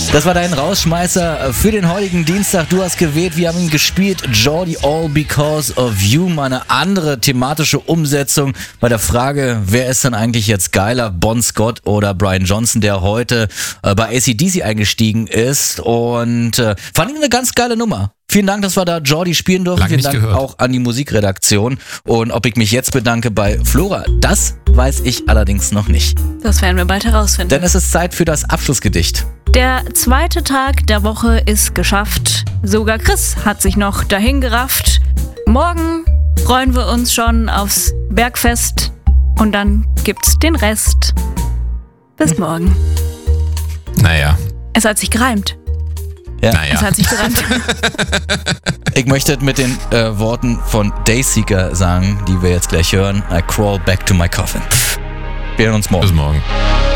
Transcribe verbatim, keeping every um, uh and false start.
Das war dein Rausschmeißer für den heutigen Dienstag. Du hast gewählt, wir haben ihn gespielt. Geordie, All Because of You. Mal eine andere thematische Umsetzung bei der Frage, wer ist denn eigentlich jetzt geiler, Bon Scott oder Brian Johnson, der heute äh, bei A C D C eingestiegen ist. Und äh, fand ich eine ganz geile Nummer. Vielen Dank, dass wir da Geordie spielen durften. Lange Vielen nicht Dank gehört. auch an die Musikredaktion. Und ob ich mich jetzt bedanke bei Flora, das weiß ich allerdings noch nicht. Das werden wir bald herausfinden. Denn es ist Zeit für das Abschlussgedicht. Der zweite Tag der Woche ist geschafft. Sogar Chris hat sich noch dahin gerafft. Morgen freuen wir uns schon aufs Bergfest. Und dann gibt's den Rest. Bis morgen. Naja, Es hat sich gereimt. Ja. Es naja. hat sich gereimt. Ich möchte mit den äh, Worten von Dayseeker sagen, die wir jetzt gleich hören. I crawl back to my coffin. Wir hören uns morgen. Bis morgen.